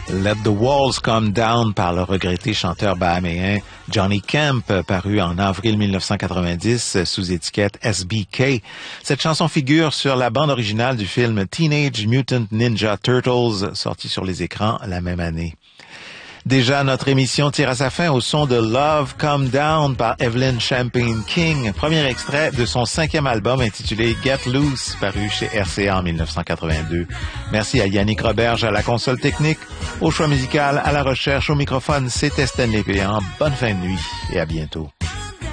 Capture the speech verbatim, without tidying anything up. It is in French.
Let the Walls Come Down par le regretté chanteur bahaméen Johnny Kemp, paru en avril mille neuf cent quatre-vingt-dix sous étiquette S B K. Cette chanson figure sur la bande originale du film Teenage Mutant Ninja Turtles, sorti sur les écrans la même année. Déjà, notre émission tire à sa fin au son de Love Come Down par Evelyn Champagne King, premier extrait de son cinquième album intitulé Get Loose, paru chez R C A en mille neuf cent quatre-vingt-deux. Merci à Yannick Roberge à la console technique, au choix musical, à la recherche, au microphone, c'était Stanley Péan. Bonne fin de nuit et à bientôt.